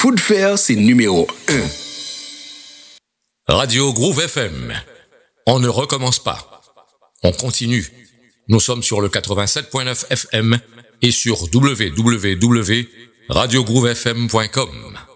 Food Fair, c'est numéro 1. Radio Groove FM. On ne recommence pas. On continue. Nous sommes sur le 87.9 FM et sur www.radiogroovefm.com.